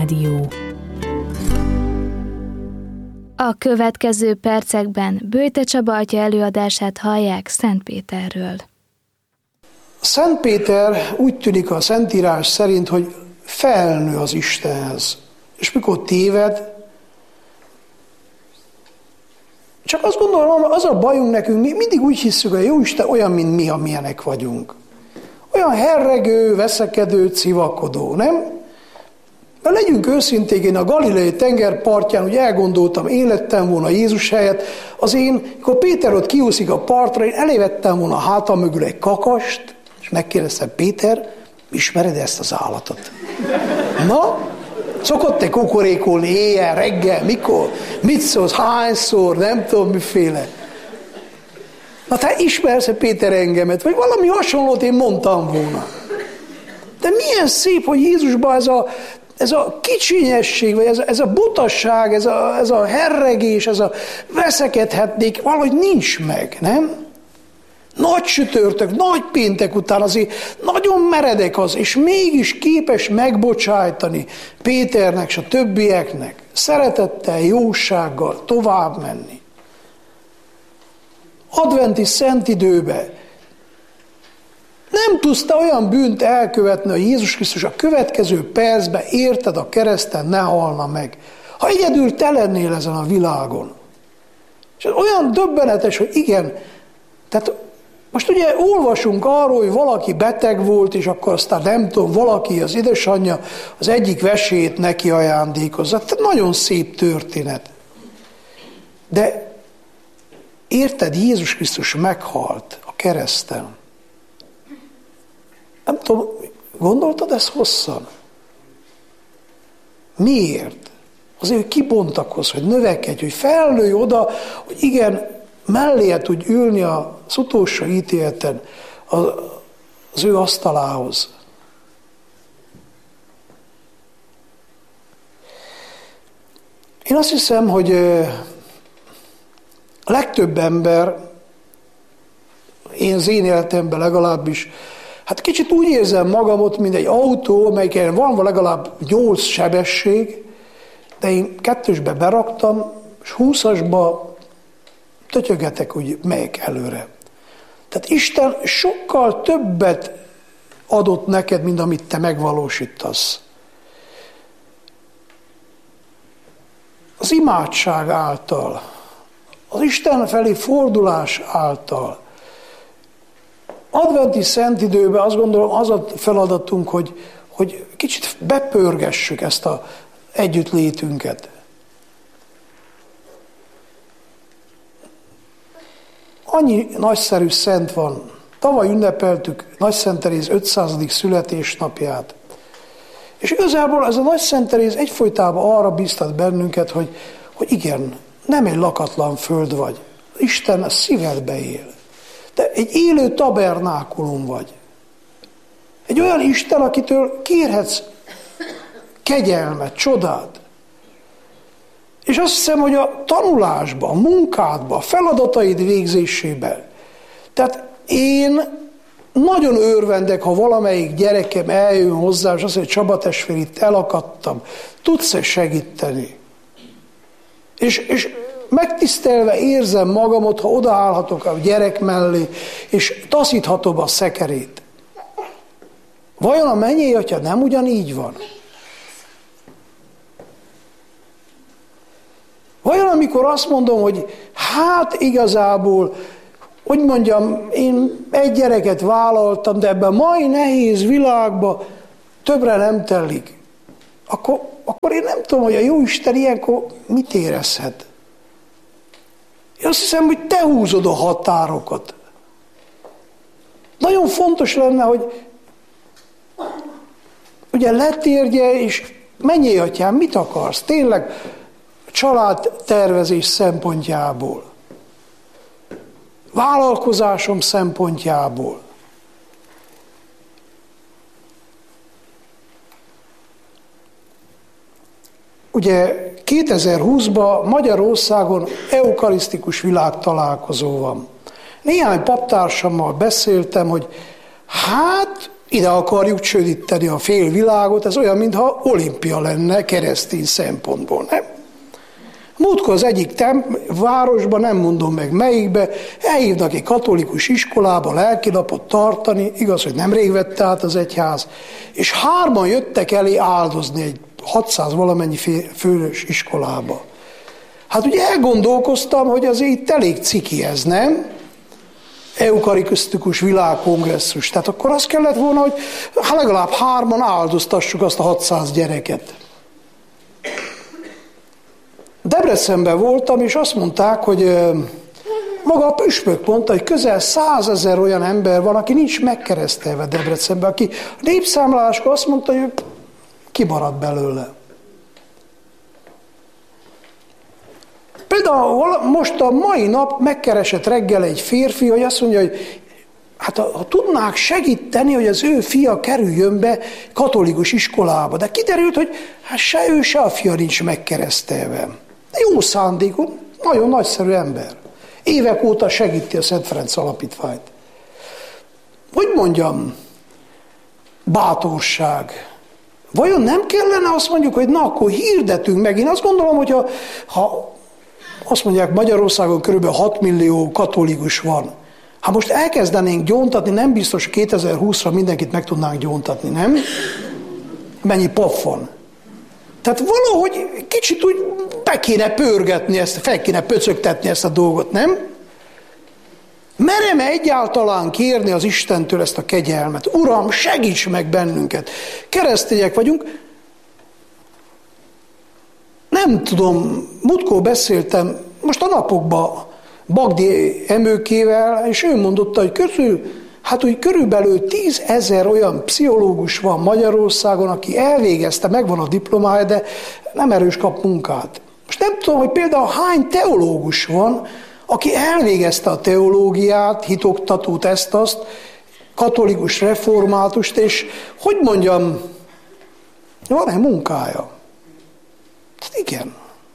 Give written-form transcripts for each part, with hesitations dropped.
Rádió. A következő percekben Böjte Csaba atya előadását hallják Szentpéterről. Szent Péter úgy tűnik a Szentírás szerint, hogy felnő az Istenhez. És mikor téved, csak azt gondolom, az a bajunk nekünk, mi mindig úgy hiszük, hogy a Jóisten olyan, mint mi, amilyenek vagyunk. Olyan herregő, veszekedő, civakodó, nem? Mert legyünk őszinték, én a Galileai tenger partján, úgy elgondoltam, én lettem volna Jézus helyett, amikor Péter ott kiúszik a partra, én elévettem volna a hátam mögül egy kakast, és megkérdeztem, Péter, ismered ezt az állatot? Na, szokott-e kukorékolni éjjel, reggel, mikor, mit szólsz, hányszor, nem tudom miféle. Na te ismersz-e Péter engemet? Vagy valami hasonlót én mondtam volna. De milyen szép, hogy Jézusban ez a kicsinyesség, vagy ez a butasság, ez a herregés, ez a veszekedhetnék, valahogy nincs meg, nem? Nagy csütörtök, nagy péntek után azért nagyon meredek az, és mégis képes megbocsájtani Péternek és a többieknek, szeretettel, jósággal tovább menni. Adventi szent időben nem tudsz te olyan bűnt elkövetni, hogy Jézus Krisztus a következő percben érted a kereszten ne halna meg. Ha egyedül te lennél ezen a világon. És ez olyan döbbenetes, hogy igen, tehát most ugye olvasunk arról, hogy valaki beteg volt, és akkor aztán nem tudom, valaki, az édesanyja az egyik vesélyét neki ajándékozza. Tehát nagyon szép történet. De érted, Jézus Krisztus meghalt a kereszten. Nem tudom, gondoltad ezt hosszan? Miért? Azért, hogy kibontakozz, hogy növekedj, hogy felnőj oda, hogy igen, melléje tudj ülni az utolsó ítéleten az ő asztalához. Én azt hiszem, hogy a legtöbb ember, az én életemben legalábbis, hát kicsit úgy érzem magamot, mint egy autó, amelyiken van legalább 8 sebesség, de én 2-esbe beraktam, és 20-asba tötyögetek, úgy megyek előre. Tehát Isten sokkal többet adott neked, mint amit te megvalósítasz. Az imádság által, az Isten felé fordulás által. Adventi szent időben azt gondolom, az a feladatunk, hogy kicsit bepörgessük ezt az együttlétünket. Annyi nagyszerű szent van. Tavaly ünnepeltük Nagyszent Teréz 500. születésnapját. És igazából ez a Nagyszent Teréz egyfolytában arra biztat bennünket, hogy igen, nem egy lakatlan föld vagy. Isten a szívedbe él. De egy élő tabernákulum vagy. Egy olyan Isten, akitől kérhetsz kegyelmet, csodát. És azt hiszem, hogy a tanulásban, a munkádban, a feladataid végzésében. Tehát én nagyon örvendek, ha valamelyik gyerekem eljön hozzá, és azt mondja, Csaba testvér, itt elakadtam, tudsz-e segíteni? És megtisztelve érzem magamot, ha odaállhatok a gyerek mellé, és taszíthatom a szekerét. Vajon a mennyei atya nem ugyanígy van? Vajon amikor azt mondom, hogy hát igazából, hogy mondjam, én egy gyereket vállaltam, de ebben a mai nehéz világban többre nem telik, akkor én nem tudom, hogy a Jóisten ilyenkor mit érezhet. Én azt hiszem, hogy te húzod a határokat. Nagyon fontos lenne, hogy ugye letérje, és menjél, atyám, mit akarsz? Tényleg családtervezés szempontjából, vállalkozásom szempontjából. Ugye 2020-ban Magyarországon eukarisztikus világtalálkozó van. Néhány paptársammal beszéltem, hogy hát ide akarjuk csődíteni a félvilágot, ez olyan, mintha olimpia lenne keresztény szempontból, nem? Múltkor az egyik városban, nem mondom meg melyikbe, elhívnak egy katolikus iskolába lelkinapot tartani, igaz, hogy nemrég vette át az egyház, és 3 jöttek elé áldozni egy 600 valamennyi fős iskolába. Hát ugye elgondolkoztam, hogy azért itt elég ciki ez, nem? Eukarisztikus világkongresszus. Tehát akkor az kellett volna, hogy legalább 3-an áldoztassuk azt a 600 gyereket. Debrecenben voltam, és azt mondták, hogy maga a püspök mondta, hogy közel 100 000 olyan ember van, aki nincs megkeresztelve Debrecenben, aki a népszámláláskor azt mondta, hogy kimaradt belőle. Például most a mai nap megkeresett reggel egy férfi, hogy azt mondja, hogy hát ha tudnák segíteni, hogy az ő fia kerüljön be katolikus iskolába, de kiderült, hogy hát se ő, se a fia nincs megkeresztelve. Jó szándékú, nagyon nagyszerű ember. Évek óta segíti a Szent Ferenc Alapítványt. Hogy mondjam, bátorság. Vajon nem kellene azt mondjuk, hogy na, akkor hirdetünk meg. Én azt gondolom, hogy ha azt mondják, Magyarországon kb. 6 millió katolikus van. Ha most elkezdenénk gyóntatni, nem biztos, hogy 2020-ra mindenkit meg tudnánk gyóntatni, nem? Mennyi pap van. Tehát valahogy kicsit úgy be kéne pörgetni ezt, fel kéne pöcögtetni ezt a dolgot, nem? Merem-e egyáltalán kérni az Istentől ezt a kegyelmet? Uram, segíts meg bennünket! Keresztények vagyunk. Nem tudom, múltkor beszéltem, most a napokban Bagdi Emőkével, és ő mondotta, hogy körülbelül 10 000 olyan pszichológus van Magyarországon, aki elvégezte, megvan a diplomája, de nem erős kap munkát. Most nem tudom, hogy például hány teológus van, aki elvégezte a teológiát, hitoktatót, ezt-azt, katolikus reformátust, és hogy mondjam, van-e munkája? Hát igen.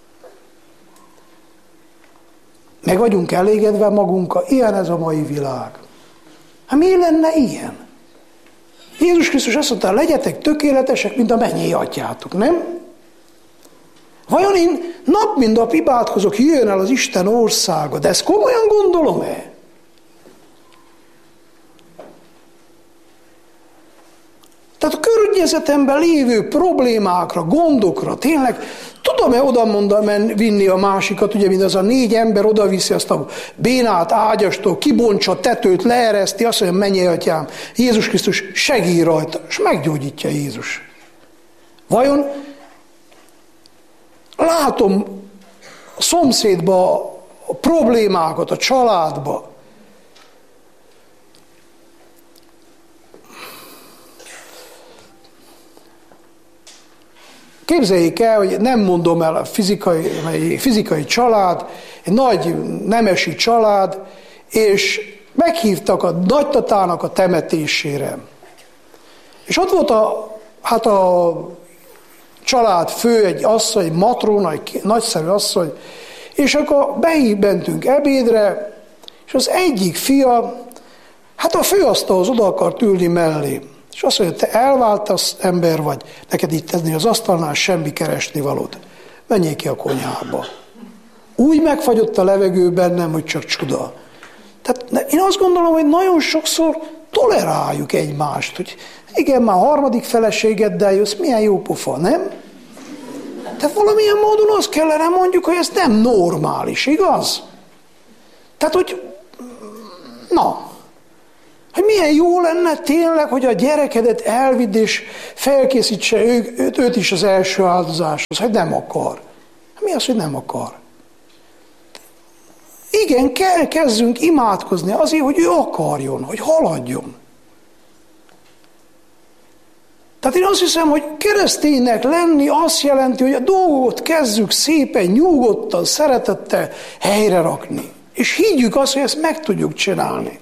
Meg vagyunk elégedve magunkkal, ilyen ez a mai világ. Hát mi lenne ilyen? Jézus Krisztus azt mondta, legyetek tökéletesek, mint a mennyei atyátok, nem? Vajon én nap mint nap imádkozok, jöjjön el az Isten országa, de ezt komolyan gondolom-e? Tehát a környezetemben lévő problémákra, gondokra tényleg tudom-e oda vinni a másikat, ugye, mint az a 4 ember odaviszi azt a bénát ágyastól, kibontsa a tetőt, leereszti, azt mondja, mennyei atyám, Jézus Krisztus segíj rajta, és meggyógyítja Jézus. Vajon látom a szomszédba a problémákat, a családba, képzeljék el, hogy nem mondom el a fizikai család, egy nagy nemesi család, és meghívtak a nagytatának a temetésére. És ott volt a család fő, egy asszony, egy matróna, egy nagyszerű asszony, és akkor mentünk ebédre, és az egyik fia, a főasztalhoz oda akart ülni mellé. És azt mondja, te elváltasz ember vagy, neked itt tenni az asztalnál semmi keresni valód. Menjél ki a konyhába. Úgy megfagyott a levegő bennem, hogy csak csuda. Tehát én azt gondolom, hogy nagyon sokszor toleráljuk egymást, hogy igen, már 3. feleségeddel jössz, milyen jó pofa, nem? Tehát valamilyen módon azt kellene mondjuk, hogy ez nem normális, igaz? Tehát, hogy hogy milyen jó lenne tényleg, hogy a gyerekedet elvidd és felkészítse őt is az első áldozáshoz, hogy nem akar. Mi az, hogy nem akar? Igen, kezdjünk imádkozni azért, hogy ő akarjon, hogy haladjon. Tehát én azt hiszem, hogy kereszténynek lenni azt jelenti, hogy a dolgot kezdjük szépen, nyugodtan, szeretettel helyre rakni. És higgyük azt, hogy ezt meg tudjuk csinálni.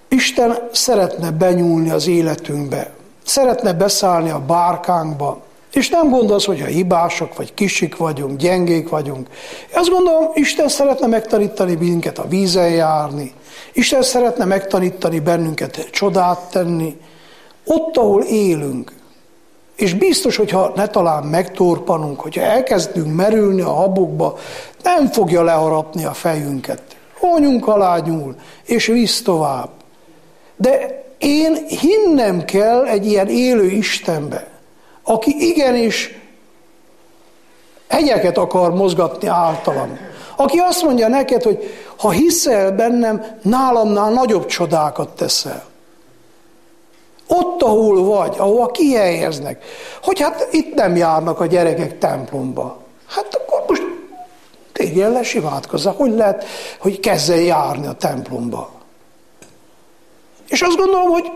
Isten szeretne benyúlni az életünkbe, szeretne beszállni a bárkánkba, És nem gondolsz, hogyha hibások, vagy kisik vagyunk, gyengék vagyunk. Azt gondolom, Isten szeretne megtanítani minket a vízen járni. Isten szeretne megtanítani bennünket csodát tenni. Ott, ahol élünk. És biztos, hogyha ne talán megtorpanunk, hogyha elkezdünk merülni a habokba, nem fogja leharapni a fejünket. Vonjunk alá nyúl, és visz tovább. De én hinnem kell egy ilyen élő Istenbe, aki igenis hegyeket akar mozgatni általam. Aki azt mondja neked, hogy ha hiszel bennem, nálamnál nagyobb csodákat teszel. Ott, ahol vagy, ahova kihelyeznek, hogy hát itt nem járnak a gyerekek templomba. Hát akkor most térjen le, simádkozzá, hogy lehet, hogy kezdjen járni a templomba. És azt gondolom, hogy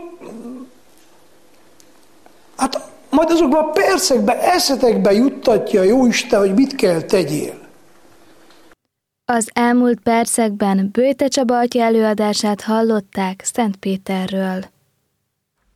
hát majd azokban a percekben, eszetekben juttatja Jóisten, hogy mit kell tegyél. Az elmúlt percekben Böjte Csaba atya előadását hallották Szentpéterről.